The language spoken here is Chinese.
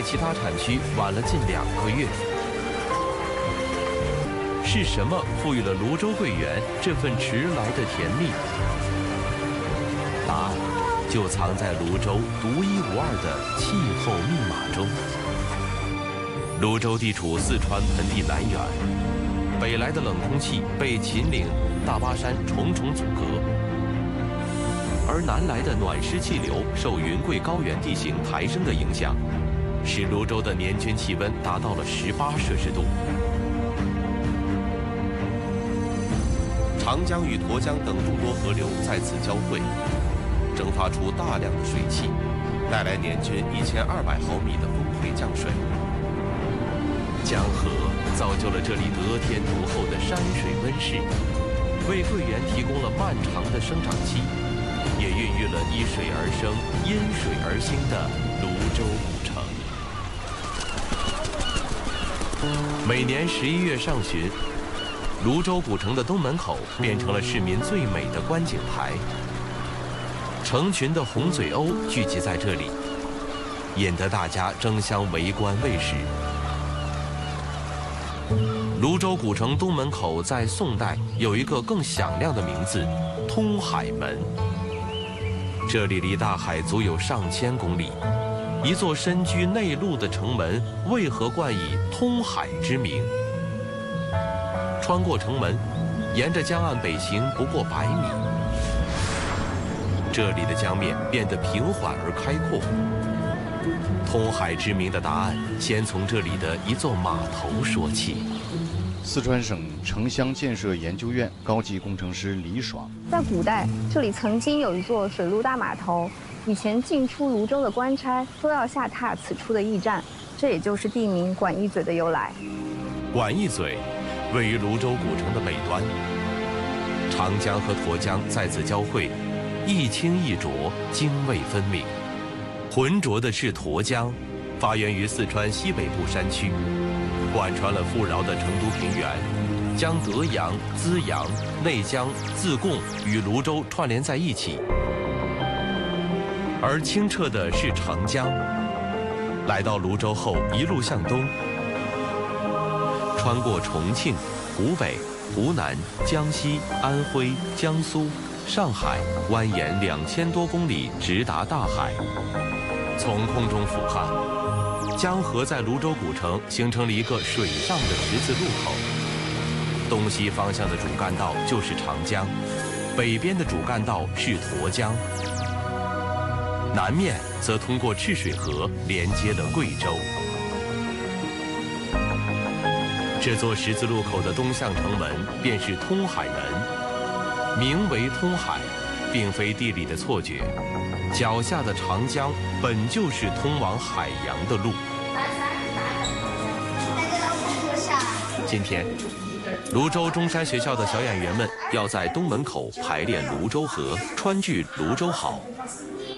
其他产区晚了近2个月。是什么赋予了泸州桂圆这份迟来的甜蜜？答案就藏在泸州独一无二的气候密码中。泸州地处四川盆地南缘，北来的冷空气被秦岭、大巴山重重阻隔，而南来的暖湿气流受云贵高原地形抬升的影响，使泸州的年均气温达到了18°C。长江与沱江等众多河流在此交汇，蒸发出大量的水汽，带来年均1200毫米的峰回降水。江河造就了这里得天独厚的山水温室，为桂圆提供了漫长的生长期，也孕育了依水而生、因水而兴的泸州古城。每年11月上旬，泸州古城的东门口变成了市民最美的观景台，成群的红嘴鸥聚集在这里，引得大家争相围观喂食。泸州古城东门口在宋代有一个更响亮的名字——通海门。这里离大海足有上千公里，一座身居内陆的城门为何冠以通海之名？穿过城门，沿着江岸北行不过100米，这里的江面变得平缓而开阔。通海之名的答案，先从这里的一座码头说起。 四川省城乡建设研究院高级工程师李爽， 在古代，这里曾经有一座水陆大码头，以前进出泸州的官差都要下榻此处的驿站，这也就是地名管驿嘴的由来。 管驿嘴位于泸州古城的北端，长江和沱江在此交汇，一清一浊，泾渭分明。浑浊的是沱江，发源于四川西北部山区，贯穿了富饶的成都平原，将德阳、资阳、内江、自贡与泸州串联在一起。而清澈的是长江，来到泸州后一路向东，穿过重庆、湖北、湖南、江西、安徽、江苏、上海，蜿蜒2000多公里，直达大海。从空中俯瞰，江河在泸州古城形成了一个水上的十字路口。东西方向的主干道就是长江，北边的主干道是沱江，南面则通过赤水河连接了贵州。这座十字路口的东向城门便是通海门，名为通海，并非地理的错觉。脚下的长江本就是通往海洋的路。今天，泸州中山学校的小演员们要在东门口排练泸州河，川剧《泸州好》。